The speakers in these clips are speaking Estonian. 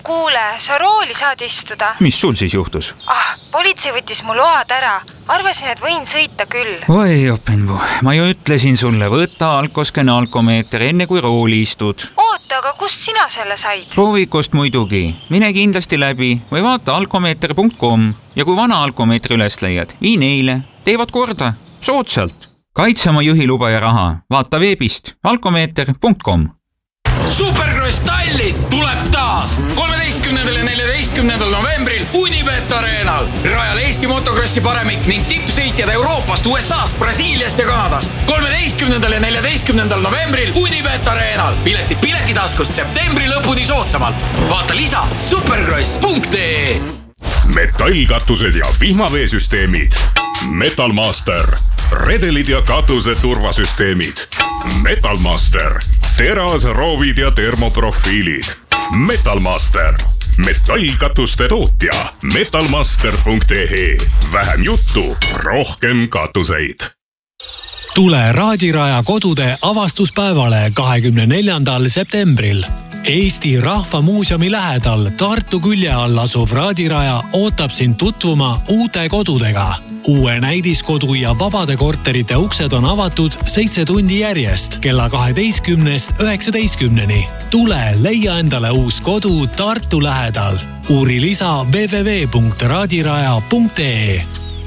Kuule, sa rooli saad istuda. Mis sul siis juhtus? Politsei võttis mu load ära. Arvasin, et võin sõita küll. Oi, Openvu, ma ju ütlesin sulle, võta alkoskene alkomeeter enne kui rooli istud. Oota, aga kust sina selle said? Proovikust muidugi. Mine kindlasti läbi või vaata alkomeeter.com ja kui vana alkomeetri üles leiad, vii neile. Teevad korda. Soodsalt. Kaitse oma juhiluba ja raha. Vaata veebist alkomeeter.com. Supercross Tallinn tuleb taas 13. ja 14. novembril Unibet Arenal. Rajal Eesti motokrossi paremik ning tippsõitjad Euroopast, USAst, Brasiiliast ja Kanadast. 13. ja 14. novembril Unibet Arenal. Piletitaskust septembri lõpuni soodsamalt. Vaata lisa supercross.ee. Metallkatused ja vihmaveesüsteemid. Metalmaster. Redelid ja katuse turvasüsteemid. Metalmaster. Teras, roovid ja termoprofiilid. Metalmaster. Metallkatuste tootja. Metalmaster.ee. Vähem juttu, rohkem katuseid. Tule Raadiraja kodude avastuspäevale 24. septembril. Eesti Rahva Muuseumi lähedal Tartu külje all asuv Raadiraja ootab sind tutvuma uute kodudega. Uue näidiskodu ja vabade korterite uksed on avatud 7 tundi järjest kella 12-19. Tule leia endale uus kodu Tartu lähedal. Uuri lisa www.raadiraja.ee.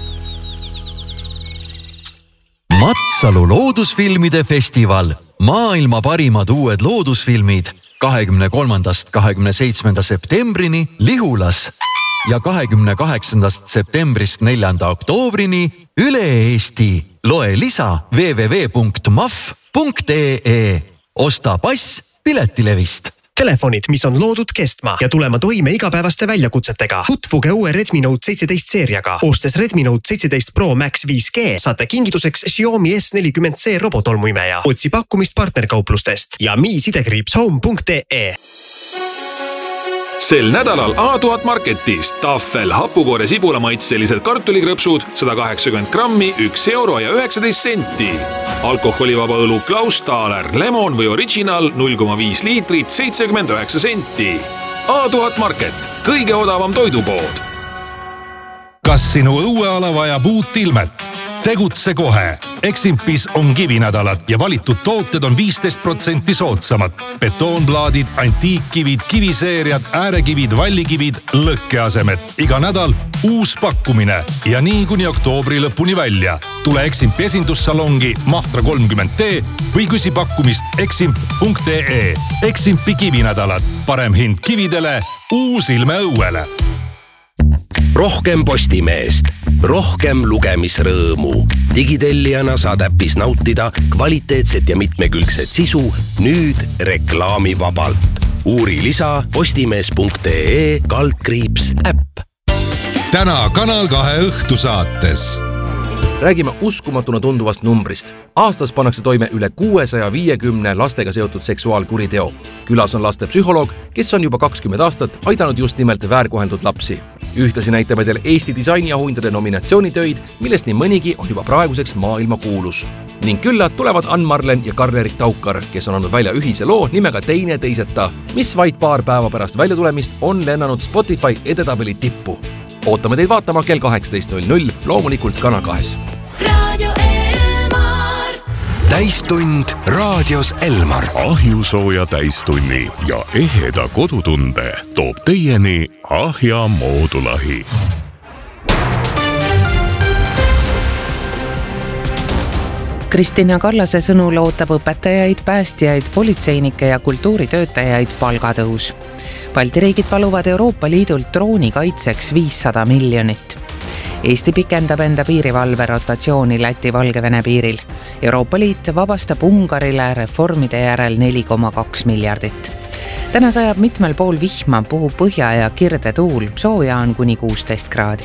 Matsalu loodusfilmide festival. Maailma parimad uued loodusfilmid 23.–27. septembrini Lihulas ja 28. septembrist 4. oktoobrini üle Eesti. Loe lisa www.maf.ee. Osta pass Piletilevist. Telefonid, mis on loodud kestma ja tulema toime igapäevaste väljakutsetega. Tutvuge uue Redmi Note 17 seeriaga. Ostes Redmi Note 17 Pro Max 5G saate kingituseks Xiaomi S40C robotolmuimeja. Otsi pakkumist partnerkauplustest ja mi-home.ee. Sel nädalal A1000 Marketis Tafel hapukoore sibulamaitselised kartulikrõpsud 180 grammi, 1 euro ja 19 senti. Alkoholivaba õlu Klausthaler, lemon või original 0,5 liitrit, 79 senti. A1000 Market, kõige odavam toidupood. Kas sinu õueala vajab uut ilmet? Tegutse kohe. Eximpis on kivinädalad ja valitud tooted on 15% soodsamad. Betoonplaadid, antiikkivid, kiviseeriad, äärekivid, vallikivid, lõkkeasemed. Iga nädal uus pakkumine ja nii kuni oktoobri lõpuni välja. Tule Eximpi esindussalongi Mahtra 30T või küsi pakkumist eximp.ee. Eximpi kivinädalad. Parem hind kividele, uus ilme õuele. Rohkem Postimeest, rohkem lugemisrõõmu. Digitellijana saad äpis nautida kvaliteetset ja mitmekülgset sisu nüüd reklaamivabalt. Uuri lisa postimees.ee/äpp. Täna Kanal 2 õhtusaates. Räägime uskumatuna tunduvast numbrist. Aastas pannakse toime üle 650 lastega seotud seksuaalkuriteo. Külas on laste psühholoog, kes on juba 20 aastat aidanud just nimelt väärkoheldud lapsi. Ühtlasi näitame teile Eesti disainiauhindade nominatsioonitöid, millest nii mõnigi on juba praeguseks maailma kuulus. Ning külla tulevad Ann-Marlen ja Karl-Erik Taukar, kes on andnud välja ühise loo nimega Teine teiseta, mis vaid paar päeva pärast väljatulemist on lennanud Spotify edetabeli tippu. Ootame teid vaatama kell 18.00, loomulikult Kanal 2. Radio Elmar. Täistund raadios Elmar. Ahjusooja täistunni ja eheda kodutunde toob teieni Ahja moodulahi. Kristina Kallase sõnul ootab õpetajaid, päästjaid, politseinikke ja kultuuritöötajaid palgatõus. Balti riigid paluvad Euroopa Liidult drooni kaitseks 500 miljonit. Eesti pikendab enda piirivalve rotatsiooni Läti-Valgevene piiril. Euroopa Liit vabastab Ungarile reformide järel 4,2 miljardit. Täna sajab mitmel pool vihma, puhub põhja ja kirde tuul, sooja on kuni 16 kraadi.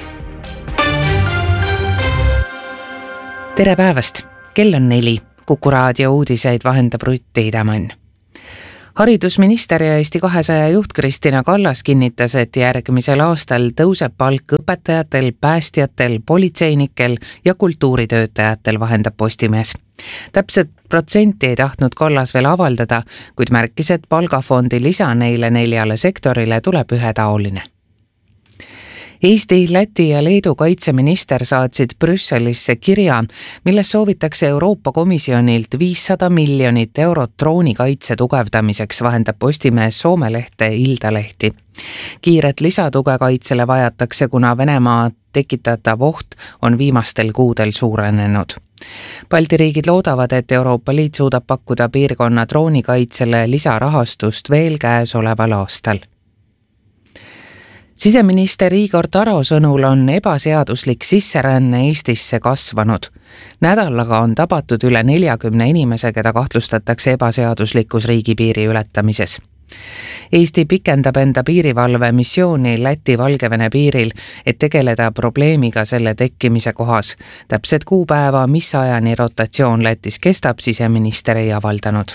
Tere päevast! Kell on 4. Kuku raadio uudiseid vahendab Rutt Tiidemann. haridusminister ja Eesti 200 juht Kristina Kallas kinnitas, et järgmisel aastal tõuseb palk õpetajatel, päästjatel, politseinikel ja kultuuritöötajatel, vahendab Postimees. Täpselt protsenti ei tahtnud Kallas veel avaldada, kuid märkis, et palgafondi lisa neile 4 sektorile tuleb ühetaoline. Eesti, Läti ja Leedu kaitseminister saatsid Brüsselisse kirja, milles soovitakse Euroopa Komisjonilt 500 miljonit eurot droonikaitse tugevdamiseks, vahendab Postimees Soome lehte Iltalehti. Kiiret lisatuge kaitsele vajatakse, kuna Venemaa tekitatav oht on viimastel kuudel suurenenud. Balti riigid loodavad, et Euroopa Liit suudab pakkuda piirkonna droonikaitsele lisarahastust veel käesoleval aastal. Siseminister Igor Taro sõnul on ebaseaduslik sisseränne Eestisse kasvanud. Nädalaga on tabatud üle 40 inimese, keda kahtlustatakse ebaseaduslikus riigipiiri ületamises. Eesti pikendab enda piirivalve missiooni Läti-Valgevene piiril, et tegeleda probleemiga selle tekkimise kohas. Täpset kuupäeva, mis ajani rotatsioon Lätis kestab, siseminister ei avaldanud.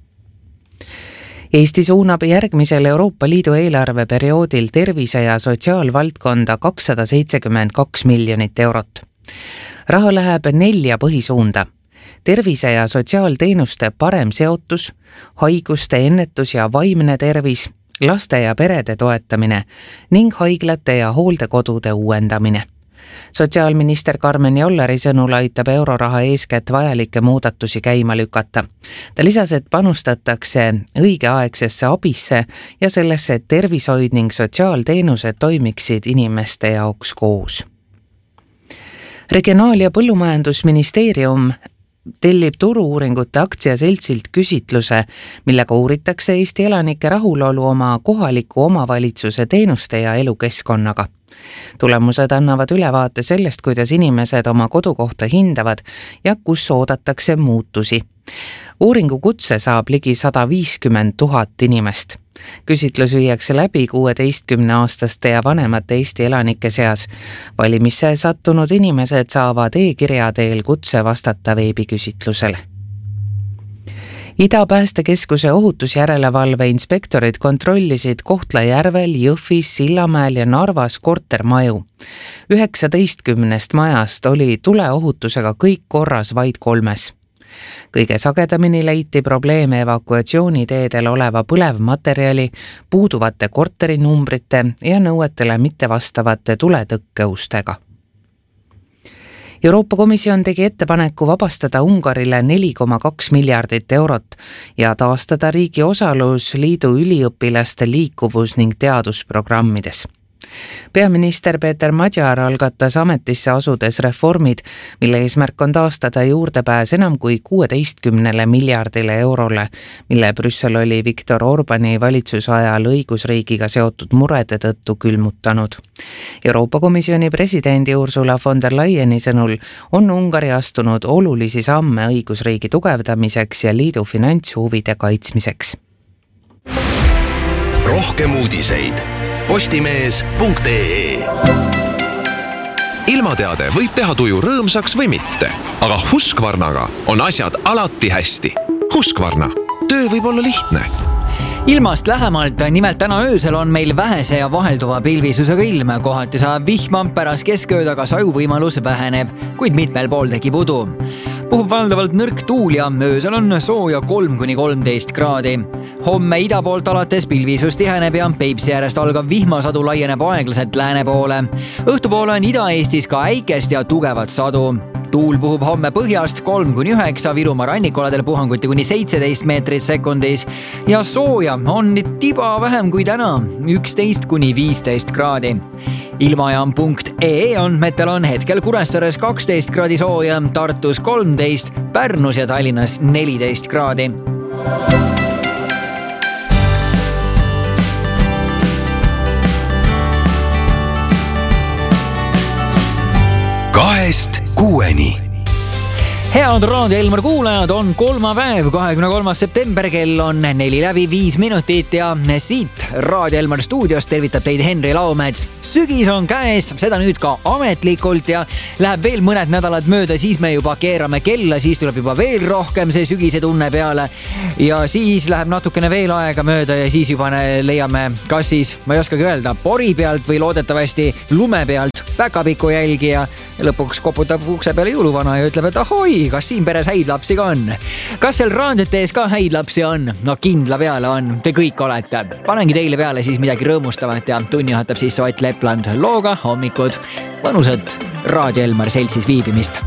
Eesti suunab järgmisel Euroopa Liidu eelarveperioodil tervise- ja sotsiaalvaldkonda 272 miljonit eurot. Raha läheb 4 põhisuunda. Tervise- ja sotsiaalteenuste parem seotus, haiguste ennetus ja vaimne tervis, laste ja perede toetamine ning haiglate ja hooldekodude uuendamine. Sotsiaalminister Karmen Jolleri sõnul aitab euroraha eeskätt vajalikke muudatusi käima lükata. Ta lisas, et panustatakse õigeaegsesse abisse ja sellesse, et tervishoid ning sotsiaalteenused toimiksid inimeste jaoks koos. Regionaal- ja Põllumajandusministeerium tellib Turu-uuringute aktsiaseltsilt küsitluse, millega uuritakse Eesti elanike rahulolu oma kohaliku omavalitsuse teenuste ja elukeskkonnaga. Tulemused annavad ülevaate sellest, kuidas inimesed oma kodukohta hindavad ja kus oodatakse muutusi. Uuringu kutse saab ligi 150 000 inimest. Küsitlus viiakse läbi 16-aastaste ja vanemate Eesti elanike seas. Valimisse sattunud inimesed saavad e-kirja teel kutse vastata veebiküsitlusele. Ida-Päästekeskuse ohutusjärelevalve inspektorid kontrollisid Kohtla-Järvel, Jõhvis, Sillamäel ja Narvas kortermaju. 19 majast oli tuleohutusega kõik korras vaid 3. Kõige sagedamini leiti probleeme evakuatsiooniteedel oleva põlevmaterjali, puuduvate korterinumbrite ja nõuetele mittevastavate tuletõkkeustega. Euroopa Komisjon tegi ettepaneku vabastada Ungarile 4,2 miljardit eurot ja taastada riigi osalus liidu üliõpilaste liikuvus- ning teadusprogrammides. Peaminister Peeter Madjar algatas ametisse asudes reformid, mille eesmärk on taastada juurdepääs enam kui 16 miljardile eurole, mille Brüssel oli Viktor Orbani valitsuse ajal õigusriigiga seotud murede tõttu külmutanud. Euroopa Komisjoni presidendi Ursula von der Leyeni sõnul on Ungari astunud olulisi samme õigusriigi tugevdamiseks ja liidu finantshuvide kaitsmiseks. Rohkem uudiseid postimees.ee. Ilmateade võib teha tuju rõõmsaks või mitte, aga Husqvarnaga on asjad alati hästi. Husqvarna, töö võib olla lihtne. Ilmast lähemalt, nimelt täna öösel on meil vähese ja vahelduva pilvisusega ilm, kohati saab vihma, pärast keskööd aga sajuvõimalus väheneb, kuid mitmel pool tekib udu. Puhub valdavalt nõrk tuul ja öösel on sooja 3–13 kraadi. Homme ida poolt alates pilvisus tiheneb ja Peipsi äärest algav vihmasadu laieneb aeglaselt lääne poole. Õhtupoole on Ida-Eestis ka äikest ja tugevat sadu. Tuul puhub homme põhjast 3–9, Virumaa rannikualadel puhanguti kuni 17 meetrit sekundis ja sooja on tiba vähem kui täna, 11–15 kraadi. Ilmajaam.ee andmetel on hetkel Kuressaares 12 kraadi sooja, Tartus 13, Pärnus ja Tallinnas 14 kraadi. Kahest kuueni. head Raadio Elmar kuulajad, on kolmapäev, 23. september, kell on 4:05 ja siit Raadio Elmar stuudiost tervitab teid Henri Laumets. Sügis on käes, seda nüüd ka ametlikult ja läheb veel mõned nädalad mööda, siis me juba keerame kella, siis tuleb juba veel rohkem see sügise tunne peale ja siis läheb natukene veel aega mööda ja siis juba leiame kas siis, ma ei oskagi öelda, pori pealt või loodetavasti lume pealt päkapiku jälgi ja lõpuks koputab ukse peale jõuluvana ja ütleb, et ahoi, kas siin peres häid lapsi ka on? Kas seal raadiote ees ka häid lapsi on? No kindla peale on, te kõik olete. Panengi teile peale siis midagi rõõmustavat ja tunni juhatab siis Ott Lepland looga Hommikud. Mõnusat Raadio Elmar seltsis viibimist.